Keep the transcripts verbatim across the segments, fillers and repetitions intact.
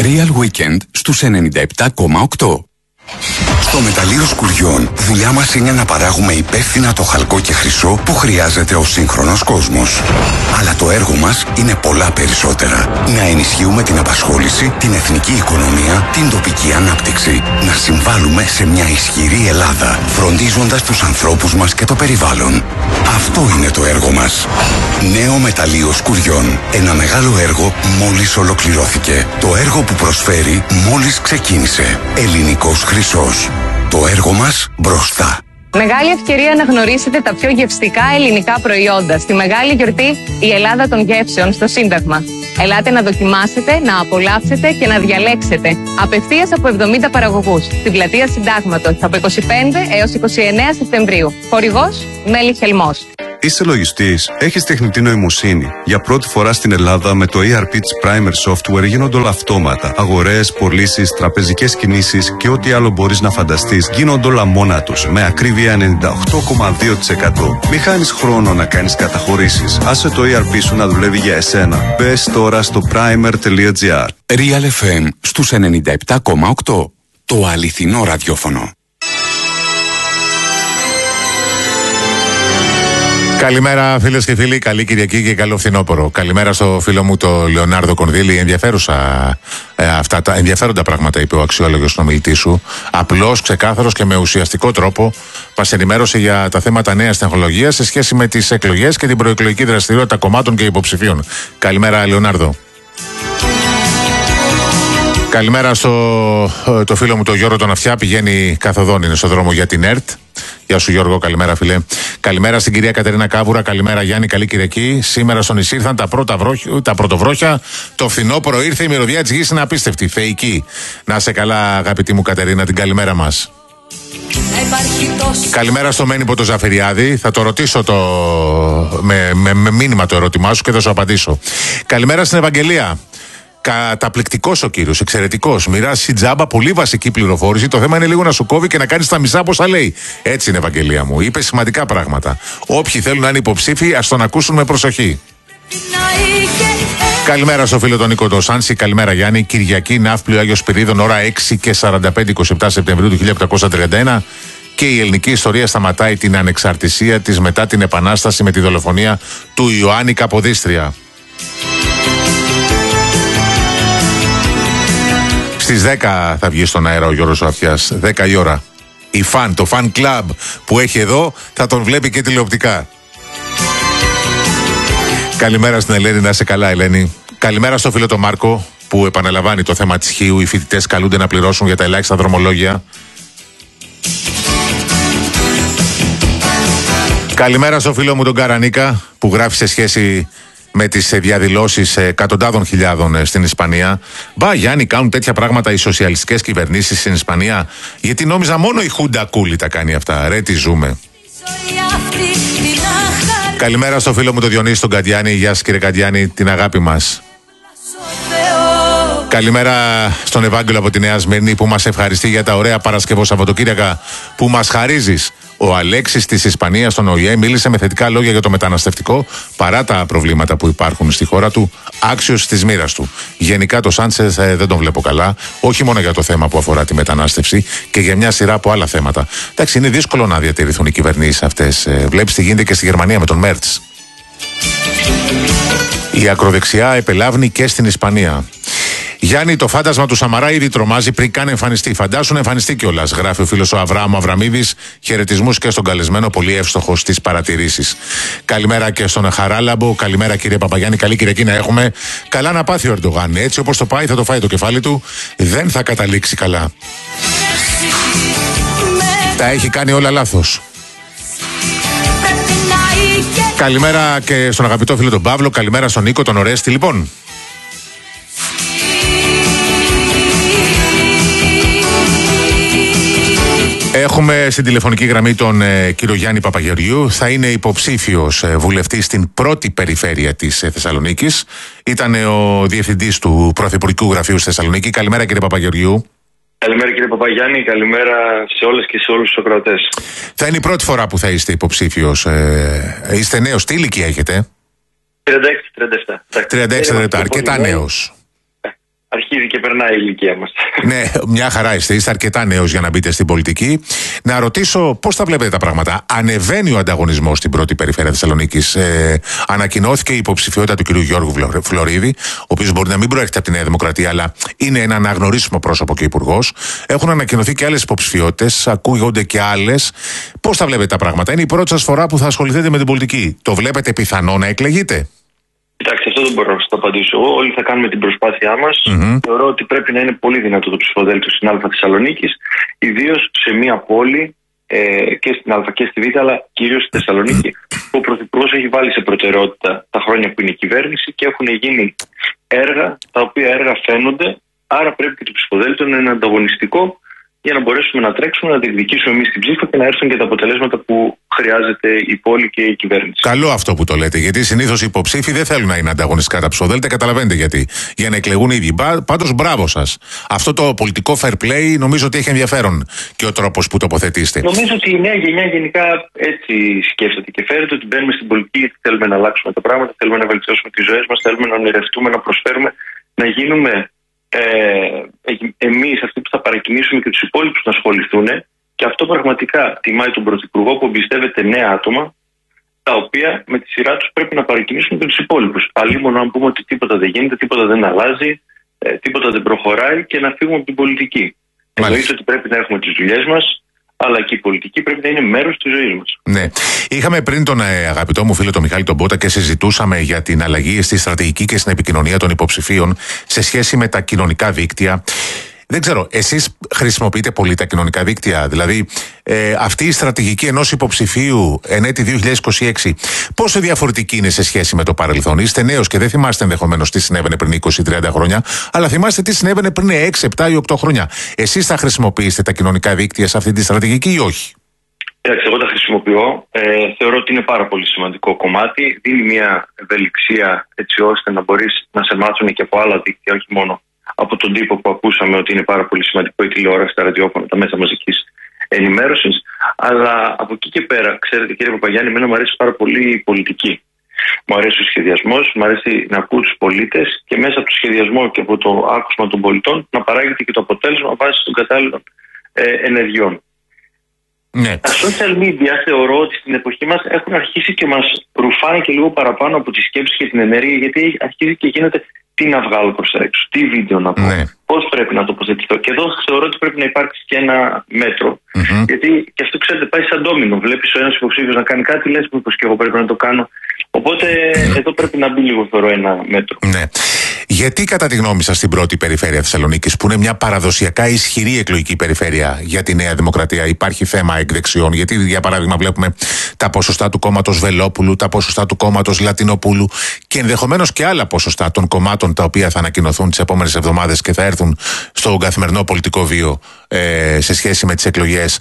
Real Weekend στους ενενήντα επτά κόμμα οκτώ. Στο μεταλλείο Σκουριών, δουλειά μας είναι να παράγουμε υπεύθυνα το χαλκό και χρυσό που χρειάζεται ο σύγχρονος κόσμος. Αλλά το έργο μας είναι πολλά περισσότερα. Να ενισχύουμε την απασχόληση, την εθνική οικονομία, την τοπική ανάπτυξη. Να συμβάλλουμε σε μια ισχυρή Ελλάδα, φροντίζοντας τους ανθρώπους μας και το περιβάλλον. Αυτό είναι το έργο μας. Νέο μεταλλείο Σκουριών. Ένα μεγάλο έργο μόλις ολοκληρώθηκε. Το έργο που προσφέρει μόλις ξεκίνησε. Ελληνικός χρυσός. Το έργο μας μπροστά. Μεγάλη ευκαιρία να γνωρίσετε τα πιο γευστικά ελληνικά προϊόντα. Στη μεγάλη γιορτή η Ελλάδα των γεύσεων στο Σύνταγμα. Ελάτε να δοκιμάσετε, να απολαύσετε και να διαλέξετε. Απευθείας από εβδομήντα παραγωγούς. Στην πλατεία Συντάγματος από είκοσι πέντε έως είκοσι εννέα Σεπτεμβρίου. Χορηγός Μέλη Χελμός. Είσαι λογιστής, έχεις τεχνητή νοημοσύνη. Για πρώτη φορά στην Ελλάδα με το ι αρ πι της Primer Software γίνονται όλα αυτόματα. Αγορές, πωλήσεις, τραπεζικές κινήσεις και ό,τι άλλο μπορείς να φανταστείς γίνονται όλα μόνα τους. Με ακρίβεια ενενήντα οκτώ κόμμα δύο τοις εκατό. Μη χάνεις χρόνο να κάνεις καταχωρήσεις. Άσε το ι αρ πι σου να δουλεύει για εσένα. Μπες τώρα στο primer τελεία gr. Real εφ εμ στους ενενήντα επτά κόμμα οκτώ. Το αληθινό ραδιόφωνο. Καλημέρα φίλες και φίλοι, καλή Κυριακή και καλό φθινόπωρο. Καλημέρα στο φίλο μου το Λεωνάρδο Κονδύλη. Ενδιαφέρουσα ε, αυτά τα ενδιαφέροντα πράγματα είπε ο αξιόλογος συνομιλητής σου. Απλός, ξεκάθαρος και με ουσιαστικό τρόπο μας ενημέρωσε για τα θέματα νέας τεχνολογίας σε σχέση με τις εκλογές και την προεκλογική δραστηριότητα κομμάτων και υποψηφίων. Καλημέρα Λεωνάρδο. Καλημέρα στο το φίλο μου το Γιώργο τον Αυτιά, πηγαίνει καθοδόν, είναι στο δρόμο για την ΕΡΤ. Γεια σου Γιώργο, καλημέρα φίλε. Καλημέρα στην κυρία Κατερίνα Κάβουρα, καλημέρα Γιάννη, καλή Κυριακή. Σήμερα στο νησί ήρθαν τα, πρώτα βρόχια, τα πρωτοβρόχια. Το φθινόπωρο ήρθε, η μυρωδιά της γης είναι απίστευτη, φεϊκή. Να σε καλά αγαπητή μου Κατερίνα, την καλημέρα μας. Καλημέρα στο Μένυπο το Ζαφυριάδη. Θα το ρωτήσω το... με, με, με μήνυμα το ερώτημά σου και θα σου απαντήσω. Καλημέρα στην Ευαγγελία. Καταπληκτικός ο κύριος, εξαιρετικός. Μοιράζει τζάμπα, πολύ βασική πληροφόρηση. Το θέμα είναι λίγο να σου κόβει και να κάνεις τα μισά πόσα λέει. Έτσι είναι, Ευαγγελία μου. Είπε σημαντικά πράγματα. Όποιοι θέλουν να είναι υποψήφοι, ας τον ακούσουν με προσοχή. Καλημέρα στο φίλο τον Νίκο Ντοσάνση. Καλημέρα Γιάννη. Κυριακή, Ναύπλιο Άγιος Σπυρίδων, ώρα έξι και σαράντα πέντε είκοσι επτά Σεπτεμβρίου του χίλια επτακόσια τριάντα ένα. Και η ελληνική ιστορία σταματάει την ανεξαρτησία της μετά την Επανάσταση με τη δολοφονία του Ιωάννη Καποδίστρια. Στις δέκα θα βγει στον αέρα ο Γιώργος ο Αυτιάς, δέκα η ώρα. Η φαν, το fan club που έχει εδώ θα τον βλέπει και τηλεοπτικά. Καλημέρα στην Ελένη, να είσαι καλά Ελένη. Καλημέρα στο φίλο τον Μάρκο που επαναλαμβάνει το θέμα της Χίου. Οι φοιτητές καλούνται να πληρώσουν για τα ελάχιστα δρομολόγια. Καλημέρα στο φίλο μου τον Καρανίκα που γράφει σε σχέση με τις διαδηλώσεις εκατοντάδων χιλιάδων στην Ισπανία. Μπα Γιάννη, κάνουν τέτοια πράγματα οι σοσιαλιστικές κυβερνήσεις στην Ισπανία? Γιατί νόμιζα μόνο η Χούντα Κούλη τα κάνει αυτά. Ρε τι ζούμε. Καλημέρα στο φίλο μου τον Διονύση τον Καντιάνη. Γεια σας κύριε Καντιάνη, την αγάπη μας. Καλημέρα στον Ευάγγελο από τη Νέα Σμύρνη που μας ευχαριστεί για τα ωραία Παρασκευό Σαββατοκύριακα που μας χαρίζεις. Ο Αλέξης της Ισπανίας στον Ο Η Ε μίλησε με θετικά λόγια για το μεταναστευτικό παρά τα προβλήματα που υπάρχουν στη χώρα του, άξιος της μοίρας του. Γενικά το Σάντσεθ ε, δεν τον βλέπω καλά, όχι μόνο για το θέμα που αφορά τη μετανάστευση και για μια σειρά από άλλα θέματα. Εντάξει, είναι δύσκολο να διατηρηθούν οι κυβερνήσεις αυτές. Ε, βλέπεις τι γίνεται και στη Γερμανία με τον Μέρτς. Η ακροδεξιά επελάβνει και στην Ισπανία. Γιάννη, το φάντασμα του Σαμαρά ήδη τρομάζει πριν καν εμφανιστεί. Φαντάσου να εμφανιστεί κιόλας, γράφει ο φίλος ο Αβραάμ Αβραμίδης. Χαιρετισμούς και στον καλεσμένο, πολύ εύστοχος στις παρατηρήσεις. Καλημέρα και στον Χαράλαμπο. Καλημέρα κύριε Παπαγιάννη. Καλή Κυριακή να έχουμε. Καλά να πάθει ο Ερντογάν. Έτσι όπως το πάει, θα το φάει το κεφάλι του. Δεν θα καταλήξει καλά. Τα έχει κάνει όλα λάθος. Καλημέρα και στον αγαπητό φίλο τον Παύλο. Καλημέρα στον Νίκο, τον Ορέστη. Λοιπόν. Έχουμε στην τηλεφωνική γραμμή τον ε, κύριο Γιάννη Παπαγεωργιού. Θα είναι υποψήφιος ε, βουλευτής στην πρώτη περιφέρεια της ε, Θεσσαλονίκης. Ήταν ε, ο διευθυντής του Πρωθυπουργικού Γραφείου στη Θεσσαλονίκη. Καλημέρα κύριε Παπαγεωργιού. Καλημέρα κύριε Παπαγιάννη, καλημέρα σε όλες και σε όλους τους ακροατές. Θα είναι η πρώτη φορά που θα είστε υποψήφιος. Ε, είστε νέος, τι ηλικία έχετε? τριάντα έξι τριάντα επτά. τριάντα έξι τριάντα επτά, αρκετά νέος. αρχίζει και περνάει η ηλικία μας. Ναι, μια χαρά είστε. Είστε αρκετά νέος για να μπείτε στην πολιτική. Να ρωτήσω πώς τα βλέπετε τα πράγματα. Ανεβαίνει ο ανταγωνισμός στην πρώτη περιφέρεια Θεσσαλονίκης. Ε, ανακοινώθηκε η υποψηφιότητα του κ. Γιώργου Φλωρίδη, ο οποίος μπορεί να μην προέρχεται από τη Νέα Δημοκρατία, αλλά είναι ένα αναγνωρίσιμο πρόσωπο και υπουργός. Έχουν ανακοινωθεί και άλλες υποψηφιότητες, ακούγονται και άλλες. Πώς τα βλέπετε τα πράγματα? Είναι η πρώτη σας φορά που θα ασχοληθείτε με την πολιτική. Το βλέπετε πιθανό να εκλεγείτε? Κοιτάξτε, αυτό δεν μπορώ να σας το απαντήσω εγώ. Όλοι θα κάνουμε την προσπάθειά μας. Mm-hmm. Θεωρώ ότι πρέπει να είναι πολύ δυνατό το ψηφοδέλτιο στην Α Θεσσαλονίκης, ιδίως σε μια πόλη ε, και στην Α και στη Β, αλλά κυρίως στη Θεσσαλονίκη, που ο Πρωθυπουργός έχει βάλει σε προτεραιότητα τα χρόνια που είναι η κυβέρνηση και έχουν γίνει έργα, τα οποία έργα φαίνονται. Άρα πρέπει και το ψηφοδέλτιο να είναι ανταγωνιστικό, για να μπορέσουμε να τρέξουμε, να διεκδικήσουμε εμείς την ψήφο και να έρθουν και τα αποτελέσματα που χρειάζεται η πόλη και η κυβέρνηση. Καλό αυτό που το λέτε, γιατί συνήθως οι υποψήφοι δεν θέλουν να είναι ανταγωνιστικά τα ψηφοδέλτια. Καταλαβαίνετε γιατί. Για να εκλεγούν οι ίδιοι. Πάντως, μπράβο σας. Αυτό το πολιτικό fair play νομίζω ότι έχει ενδιαφέρον και ο τρόπος που τοποθετήσετε. Νομίζω ότι η νέα γενιά γενικά έτσι σκέφτεται και φέρεται, ότι μπαίνουμε στην πολιτική γιατί θέλουμε να αλλάξουμε τα πράγματα, θέλουμε να βελτιώσουμε τις ζωές μας, θέλουμε να ονειρευτούμε, να προσφέρουμε, να γίνουμε. Ε, εμείς αυτοί που θα παρακινήσουμε και τους υπόλοιπους να ασχοληθούν, και αυτό πραγματικά τιμάει τον Πρωθυπουργό που εμπιστεύεται νέα άτομα, τα οποία με τη σειρά τους πρέπει να παρακινήσουν και τους υπόλοιπους. Αλλήμον αν πούμε ότι τίποτα δεν γίνεται, τίποτα δεν αλλάζει, ε, τίποτα δεν προχωράει και να φύγουμε από την πολιτική. Εννοείται ότι πρέπει να έχουμε τις δουλειές μας, αλλά και η πολιτική πρέπει να είναι μέρος της ζωής μας. Ναι. Είχαμε πριν τον ε, αγαπητό μου φίλο τον Μιχάλη τον Μπότα και συζητούσαμε για την αλλαγή στη στρατηγική και στην επικοινωνία των υποψηφίων σε σχέση με τα κοινωνικά δίκτυα. Δεν ξέρω, εσείς χρησιμοποιείτε πολύ τα κοινωνικά δίκτυα? Δηλαδή, ε, αυτή η στρατηγική ενός υποψηφίου εν έτη δύο χιλιάδες είκοσι έξι, πόσο διαφορετική είναι σε σχέση με το παρελθόν? Είστε νέος και δεν θυμάστε ενδεχομένως τι συνέβαινε πριν είκοσι με τριάντα χρόνια, αλλά θυμάστε τι συνέβαινε πριν έξι, επτά ή οκτώ χρόνια. Εσείς θα χρησιμοποιήσετε τα κοινωνικά δίκτυα σε αυτή τη στρατηγική ή όχι? Εντάξει, εγώ τα χρησιμοποιώ. Ε, θεωρώ ότι είναι πάρα πολύ σημαντικό κομμάτι. Δίνει μια ευελιξία έτσι ώστε να μπορείς να σε μάθουν και από άλλα δίκτυα, όχι μόνο από τον τύπο που ακούσαμε ότι είναι πάρα πολύ σημαντικό, η τηλεόραση, τα ραδιόφωνα, τα μέσα μαζικής ενημέρωσης. Αλλά από εκεί και πέρα, ξέρετε κύριε Παπαγιάννη, εμένα μου αρέσει πάρα πολύ η πολιτική. Μου αρέσει ο σχεδιασμός, μου αρέσει να ακούω τους πολίτες και μέσα από το σχεδιασμό και από το άκουσμα των πολιτών να παράγεται και το αποτέλεσμα βάσει των κατάλληλων ε, ενεργειών. Ναι. Τα social media θεωρώ ότι στην εποχή μας έχουν αρχίσει και μας ρουφάνε και λίγο παραπάνω από τη σκέψη και την ενέργεια, γιατί αρχίζει και γίνεται τι να βγάλω προς τα έξω, τι βίντεο να πω, ναι. πώς πρέπει να τοποθετηθώ. Και εδώ θεωρώ ότι πρέπει να υπάρξει και ένα μέτρο, mm-hmm. γιατί και αυτό ξέρετε πάει σαν ντόμινο. Βλέπεις ο ένας υποψήφιος να κάνει κάτι, λες μήπως και εγώ πρέπει να το κάνω. Οπότε mm. εδώ πρέπει να μπει λίγο θεωρώ ένα μέτρο. Ναι. Γιατί κατά τη γνώμη σας στην πρώτη περιφέρεια Θεσσαλονίκης, που είναι μια παραδοσιακά ισχυρή εκλογική περιφέρεια για τη Νέα Δημοκρατία, υπάρχει θέμα εκδεξιών? Γιατί για παράδειγμα βλέπουμε τα ποσοστά του κόμματος Βελόπουλου, τα ποσοστά του κόμματος Λατινοπούλου και ενδεχομένως και άλλα ποσοστά των κομμάτων τα οποία θα ανακοινωθούν τις επόμενες εβδομάδες και θα έρθουν στο καθημερινό πολιτικό βίο ε, σε σχέση με τις εκλογές,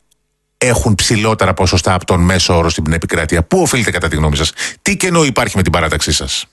έχουν ψηλότερα ποσοστά από τον μέσο όρο στην επικράτεια. Πού οφείλεται κατά τη γνώμη σας? Τι κενό υπάρχει με την παράταξή σας?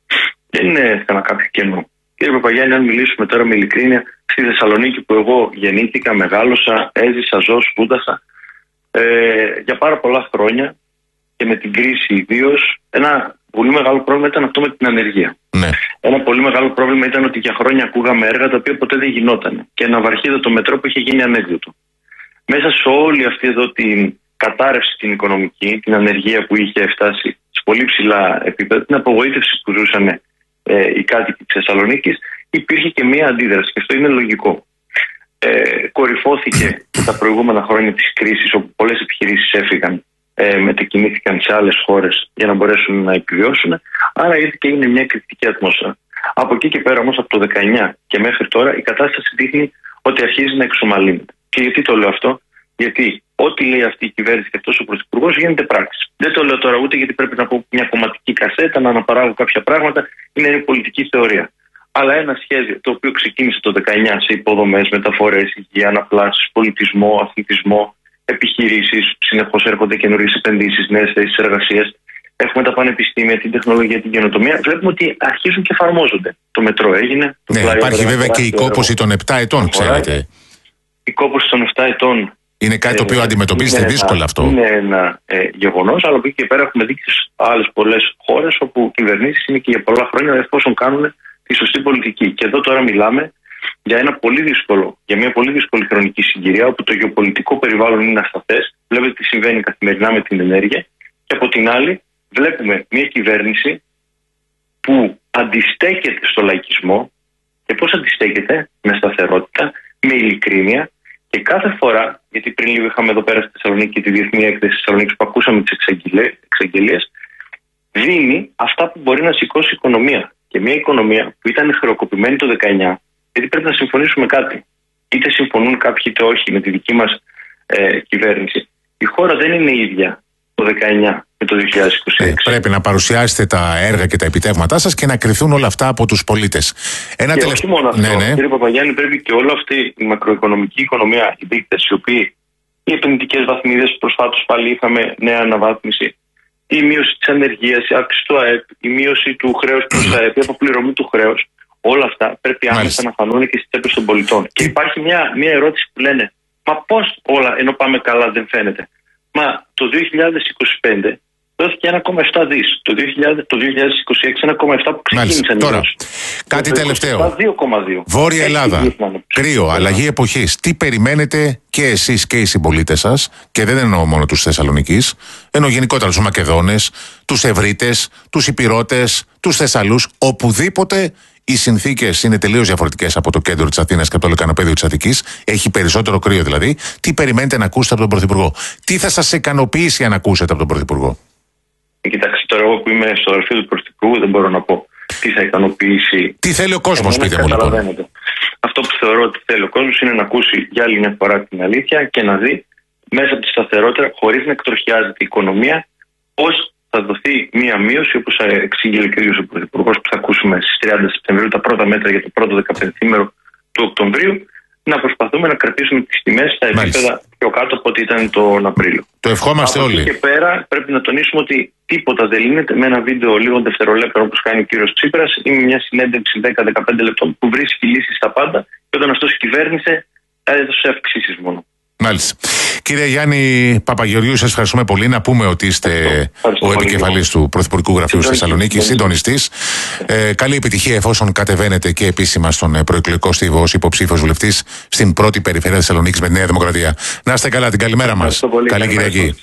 Δεν είναι θέμα κάποιο κενό. Κύριε Παπαγιάννη, αν μιλήσουμε τώρα με ειλικρίνεια, στη Θεσσαλονίκη που εγώ γεννήθηκα, μεγάλωσα, έζησα, ζω, σπούδασα ε, για πάρα πολλά χρόνια και με την κρίση ιδίως, ένα πολύ μεγάλο πρόβλημα ήταν αυτό με την ανεργία. Ναι. Ένα πολύ μεγάλο πρόβλημα ήταν ότι για χρόνια ακούγαμε έργα τα οποία ποτέ δεν γινόταν. Και ένα βαρχίδωτο μετρό που είχε γίνει ανέκδοτο. Μέσα σε όλη αυτή εδώ την κατάρρευση την οικονομική, την ανεργία που είχε φτάσει σε πολύ ψηλά επίπεδα, την απογοήτευση που ζούσαν ε, οι κάτοικοι της Θεσσαλονίκης, υπήρχε και μία αντίδραση και αυτό είναι λογικό. Ε, κορυφώθηκε τα προηγούμενα χρόνια της κρίσης, όπου πολλές επιχειρήσεις έφυγαν, ε, μετακινήθηκαν σε άλλες χώρες για να μπορέσουν να επιβιώσουν, άρα ήρθε και είναι μια κριτική ατμόσφαιρα. Από εκεί και πέρα όμως, από το δεκαεννιά και μέχρι τώρα, η κατάσταση δείχνει ότι αρχίζει να εξομαλύνεται. Και γιατί το λέω αυτό? Γιατί ό,τι λέει αυτή η κυβέρνηση και αυτός ο Πρωθυπουργός γίνεται πράξη. Δεν το λέω τώρα ούτε γιατί πρέπει να πω μια κομματική κασέτα, να αναπαράγω κάποια πράγματα, είναι η πολιτική θεωρία. Αλλά ένα σχέδιο το οποίο ξεκίνησε το δεκαεννιά σε υποδομές, μεταφορές, υγεία, αναπλάσεις, πολιτισμό, αθλητισμό, επιχειρήσεις, συνεχώς έρχονται καινούριες επενδύσεις, νέες θέσεις εργασίας. Έχουμε τα πανεπιστήμια, την τεχνολογία, την καινοτομία. Βλέπουμε ότι αρχίζουν και εφαρμόζονται. Το μετρό έγινε. Ναι, υπάρχει βέβαια και η κόπωση των επτά ετών, ξέρετε. Η κόπωση των επτά ετών. Είναι κάτι το οποίο ε, αντιμετωπίζεται δύσκολα ένα, αυτό. Είναι ένα ε, γεγονός, αλλά από εκεί και πέρα έχουμε δείξει σε άλλες πολλές χώρες όπου κυβερνήσεις είναι και για πολλά χρόνια, εφόσον κάνουν, τη σωστή πολιτική. Και εδώ τώρα μιλάμε για ένα πολύ δύσκολο, για μια πολύ δύσκολη χρονική συγκυρία, όπου το γεωπολιτικό περιβάλλον είναι ασταθές. Βλέπετε τι συμβαίνει καθημερινά με την ενέργεια. Και από την άλλη, βλέπουμε μια κυβέρνηση που αντιστέκεται στο λαϊκισμό. Και πώς αντιστέκεται? Με σταθερότητα, με ειλικρίνεια. Και κάθε φορά, γιατί πριν λίγο είχαμε εδώ πέρα στη Θεσσαλονίκη τη διεθνή έκθεση της Θεσσαλονίκης που ακούσαμε τις εξαγγελίες, δίνει αυτά που μπορεί να σηκώσει η οικονομία. Και μια οικονομία που ήταν χρεοκοπημένη το δεκαεννιά, γιατί πρέπει να συμφωνήσουμε κάτι. Είτε συμφωνούν κάποιοι είτε όχι με τη δική μας ε, κυβέρνηση. Η χώρα δεν είναι ίδια το δεκαεννιά με το δύο χιλιάδες είκοσι έξι. Ε, πρέπει να παρουσιάσετε τα έργα και τα επιτεύγματά σας και να κριθούν όλα αυτά από τους πολίτες. Ένα και τελευ... όχι μόνο αυτό, ναι, ναι. κύριε Παπαγιάννη, πρέπει και όλη αυτή η μακροοικονομική οικονομία, οι δείκτες, οι οποίοι, οι επενδυτικές βαθμίδες, προσφάτως πάλι είχαμε νέα αναβάθμιση, η μείωση της ανεργίας, η αύξηση του ΑΕΠ, η μείωση του χρέους προς τα ΑΕΠ, η αποπληρωμή του χρέους, όλα αυτά πρέπει άμεσα να φανούν και στις τσέπες των πολιτών. Και υπάρχει μια, μια ερώτηση που λένε, μα πώς όλα ενώ πάμε καλά δεν φαίνεται? Μα το δύο χιλιάδες είκοσι πέντε δόθηκε ένα κόμμα επτά δις. Το, δύο χιλιάδες, το δύο χιλιάδες είκοσι έξι ένα κόμμα επτά που ξεκίνησαν. Τώρα, κάτι το τελευταίο. δύο κόμμα δύο. Βόρεια Ελλάδα, κρύο, αλλαγή εποχής. Τι περιμένετε και εσείς και οι συμπολίτες σας, και δεν εννοώ μόνο τους Θεσσαλονικείς, εννοώ γενικότερα τους Μακεδόνες, τους Ευρύτες, τους Ηπειρώτες, τους Θεσσαλούς, οπουδήποτε οι συνθήκες είναι τελείως διαφορετικές από το κέντρο της Αθήνας και από το λεκανοπέδιο της Αττικής. Έχει περισσότερο κρύο δηλαδή. Τι περιμένετε να ακούσετε από τον Πρωθυπουργό? Τι θα σας ικανοποιήσει αν ακούσετε από τον Πρωθυπουργό? Κοιτάξτε, τώρα εγώ που είμαι στο γραφείο του Πρωθυπουργού δεν μπορώ να πω τι θα ικανοποιήσει. Τι θέλει ο κόσμος, πείτε μου λοιπόν. Αυτό που θεωρώ ότι θέλει ο κόσμος είναι να ακούσει για άλλη μια φορά την αλήθεια και να δει μέσα από τη σταθερότητα, χωρίς να εκτροχιάζεται η οικονομία, πώς θα δοθεί μία μείωση, όπως εξήγηλε και ο ίδιος ο Πρωθυπουργός, που θα ακούσουμε στις τριάντα Σεπτεμβρίου, τα πρώτα μέτρα για το πρώτο δεκαπενθήμερο του Οκτωβρίου, να προσπαθούμε να κρατήσουμε τις τιμές στα επίπεδα πιο κάτω από ό,τι ήταν τον Απρίλιο. Το ευχόμαστε από όλοι. εκεί και πέρα πρέπει να τονίσουμε ότι τίποτα δεν λύνεται με ένα βίντεο λίγο δευτερολέπτων όπως κάνει ο κύριος Τσίπρας ή με μια συνέντευξη δέκα με δεκαπέντε λεπτών που βρίσκει λύσεις στα πάντα και όταν αυτός κυβέρνησε έδωσε αυξήσεις μόνο. Μάλιστα. Κύριε Γιάννη Παπαγεωργίου, σας ευχαριστούμε πολύ. Να πούμε ότι είστε ο επικεφαλής του Πρωθυπουργικού Γραφείου στη Θεσσαλονίκη, συντονιστής. Ε, καλή επιτυχία εφόσον κατεβαίνετε και επίσημα στον προεκλογικό στίβο ως υποψήφιος βουλευτής στην πρώτη περιφέρεια Θεσσαλονίκης με τη Νέα Δημοκρατία. Να είστε καλά, την καλημέρα μας. Καλή Κυριακή.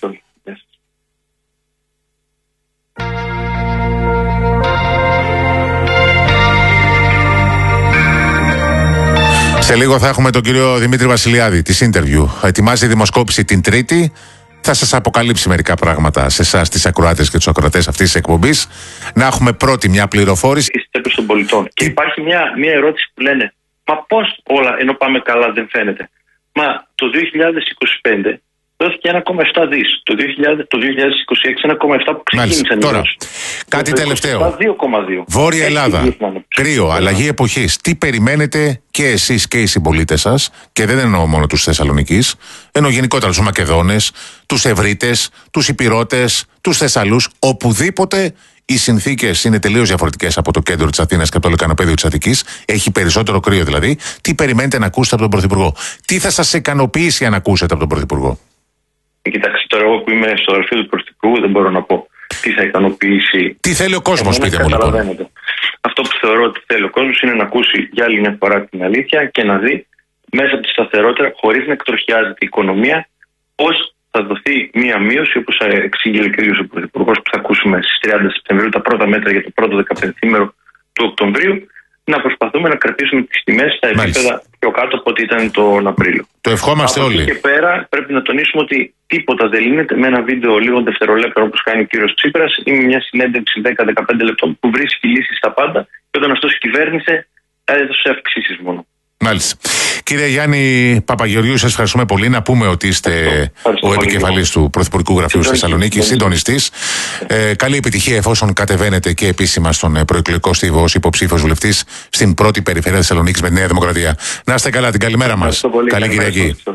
Σε λίγο θα έχουμε τον κύριο Δημήτρη Βασιλιάδη της Interview. Ετοιμάζει δημοσκόπηση την Τρίτη. Θα σας αποκαλύψει μερικά πράγματα σε εσάς, τις ακροάτες και τους ακροατές αυτής της εκπομπής. Να έχουμε πρώτη μια πληροφόρηση. Στις τσέπες των πολιτών. Και υπάρχει μια, μια ερώτηση που λένε, μα πώς όλα ενώ πάμε καλά δεν φαίνεται? Μα το δύο χιλιάδες είκοσι πέντε δόθηκε ένα κόμμα επτά δις. Το, δύο χιλιάδες, το δύο χιλιάδες είκοσι έξι ένα κόμμα επτά που ξεκίνησαν. Τώρα, κάτι τελευταίο. δύο κόμμα δύο. Βόρεια Ελλάδα, κρύο, αλλαγή εποχής. Τι περιμένετε και εσείς και οι συμπολίτες σας, και δεν εννοώ μόνο τους Θεσσαλονικείς, εννοώ γενικότερα τους Μακεδόνες, τους Ευρύτες, τους Ηπειρώτες, τους Θεσσαλούς, οπουδήποτε οι συνθήκες είναι τελείως διαφορετικές από το κέντρο της Αθήνας και από το λεκανοπέδιο της Αττικής. Έχει περισσότερο κρύο δηλαδή. Τι περιμένετε να ακούσετε από τον Πρωθυπουργό? Τι θα σας ικανοποιήσει αν ακούσετε από τον Πρωθυπουργό? Κοιτάξτε, τώρα εγώ που είμαι στο γραφείο του Πρωθυπουργού δεν μπορώ να πω τι θα ικανοποιήσει. Τι θέλει ο κόσμος, πείτε μου λοιπόν. Αυτό που θεωρώ ότι θέλει ο κόσμος είναι να ακούσει για άλλη μια φορά την αλήθεια και να δει μέσα από τη σταθερότητα, χωρίς να εκτροχιάζεται η οικονομία, πώς θα δοθεί μία μείωση, όπως εξήγηλε και ο ίδιος ο Πρωθυπουργός, που θα ακούσουμε στις τριάντα Σεπτεμβρίου, τα πρώτα μέτρα για το πρώτο δεκαπενθήμερο του Οκτωβρίου, να προσπαθούμε να κρατήσουμε τις τιμές στα επίπεδα πιο κάτω από ό,τι ήταν τον Απρίλιο. Το ευχόμαστε όλοι. Από εκεί και πέρα πρέπει να τονίσουμε ότι τίποτα δεν λύνεται με ένα βίντεο λίγο δευτερολέπτων όπως κάνει ο κύριος Τσίπρας ή με μια συνέντευξη δέκα με δεκαπέντε λεπτών που βρίσκει λύσεις στα πάντα και όταν αυτός κυβέρνησε έδωσε αυξήσεις μόνο. Μάλιστα. Κύριε Γιάννη Παπαγεωργίου, σας ευχαριστούμε πολύ. Να πούμε ότι είστε ο επικεφαλής του Πρωθυπουργικού Γραφείου στη Θεσσαλονίκη, συντονιστής. Ε, καλή επιτυχία εφόσον κατεβαίνετε και επίσημα στον προεκλογικό στίβο ως υποψήφιος βουλευτής στην πρώτη περιφέρεια Θεσσαλονίκης με τη Νέα Δημοκρατία. Να είστε καλά, την καλημέρα μας. Καλή Κυριακή.